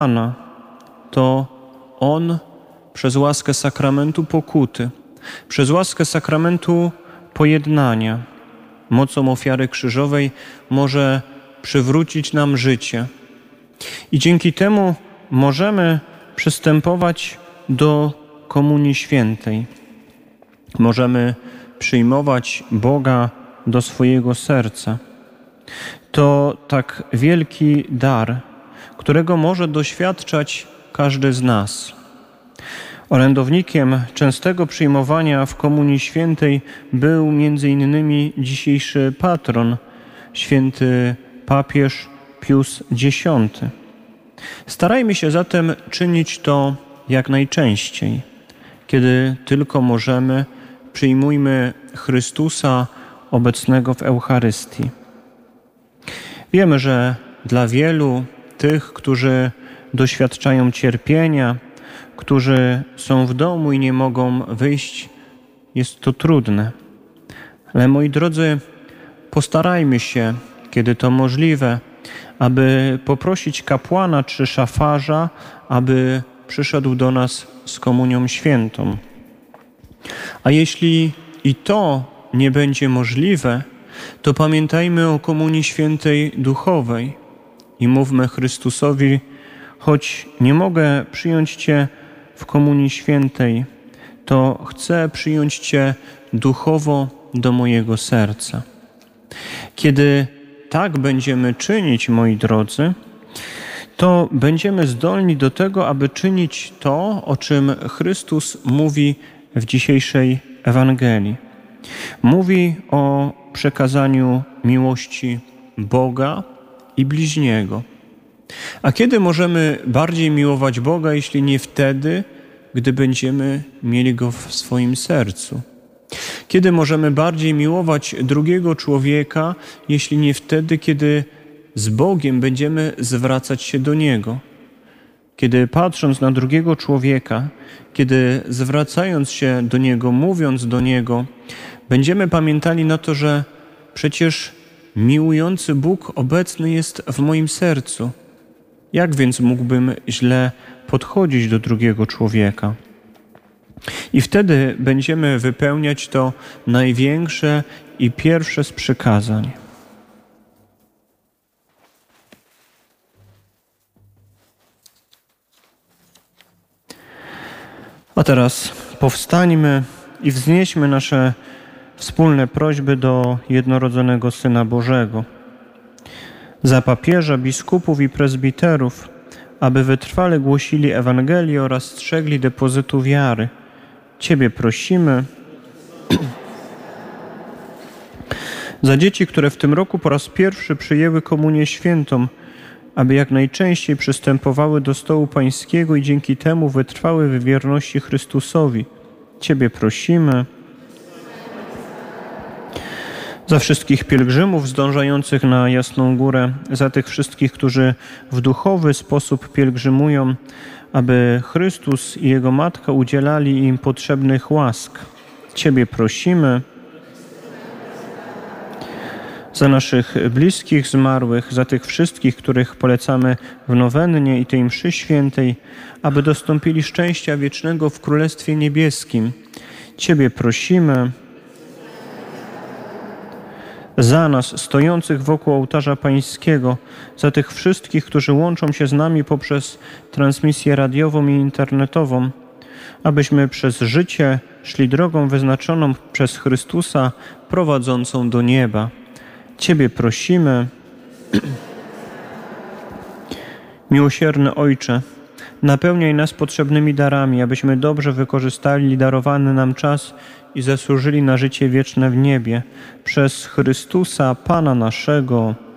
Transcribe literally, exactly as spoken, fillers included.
Pana, to On przez łaskę sakramentu pokuty, przez łaskę sakramentu pojednania, mocą ofiary krzyżowej może przywrócić nam życie. I dzięki temu możemy przystępować do Komunii Świętej. Możemy przyjmować Boga do swojego serca. To tak wielki dar, którego może doświadczać każdy z nas. Orędownikiem częstego przyjmowania w Komunii Świętej był między innymi dzisiejszy patron, święty papież Pius Dziesiąty. Starajmy się zatem czynić to jak najczęściej. Kiedy tylko możemy, przyjmujmy Chrystusa obecnego w Eucharystii. Wiemy, że dla wielu tych, którzy doświadczają cierpienia, którzy są w domu i nie mogą wyjść, jest to trudne. Ale moi drodzy, postarajmy się, kiedy to możliwe, aby poprosić kapłana czy szafarza, aby przyszedł do nas z komunią świętą. A jeśli i to nie będzie możliwe, to pamiętajmy o Komunii Świętej duchowej i mówmy Chrystusowi: choć nie mogę przyjąć Cię w Komunii Świętej, to chcę przyjąć Cię duchowo do mojego serca. Kiedy tak będziemy czynić, moi drodzy, to będziemy zdolni do tego, aby czynić to, o czym Chrystus mówi w dzisiejszej Ewangelii. Mówi o przekazaniu miłości Boga i bliźniego. A kiedy możemy bardziej miłować Boga, jeśli nie wtedy, gdy będziemy mieli Go w swoim sercu? Kiedy możemy bardziej miłować drugiego człowieka, jeśli nie wtedy, kiedy z Bogiem będziemy zwracać się do Niego? Kiedy patrząc na drugiego człowieka, kiedy zwracając się do Niego, mówiąc do Niego, będziemy pamiętali na to, że przecież miłujący Bóg obecny jest w moim sercu. Jak więc mógłbym źle podchodzić do drugiego człowieka? I wtedy będziemy wypełniać to największe i pierwsze z przykazań. A teraz powstańmy i wznieśmy nasze wspólne prośby do jednorodzonego Syna Bożego. Za papieża, biskupów i prezbiterów, aby wytrwale głosili Ewangelię oraz strzegli depozytu wiary. Ciebie prosimy. Za dzieci, które w tym roku po raz pierwszy przyjęły Komunię Świętą, aby jak najczęściej przystępowały do stołu Pańskiego i dzięki temu wytrwały w wierności Chrystusowi. Ciebie prosimy. Za wszystkich pielgrzymów zdążających na Jasną Górę, za tych wszystkich, którzy w duchowy sposób pielgrzymują, aby Chrystus i Jego Matka udzielali im potrzebnych łask. Ciebie prosimy. Za naszych bliskich zmarłych, za tych wszystkich, których polecamy w nowennie i tej mszy świętej, aby dostąpili szczęścia wiecznego w Królestwie Niebieskim. Ciebie prosimy. Za nas, stojących wokół ołtarza Pańskiego, za tych wszystkich, którzy łączą się z nami poprzez transmisję radiową i internetową, abyśmy przez życie szli drogą wyznaczoną przez Chrystusa, prowadzącą do nieba. Ciebie prosimy. Miłosierny Ojcze, napełniaj nas potrzebnymi darami, abyśmy dobrze wykorzystali darowany nam czas i zasłużyli na życie wieczne w niebie. Przez Chrystusa, Pana naszego.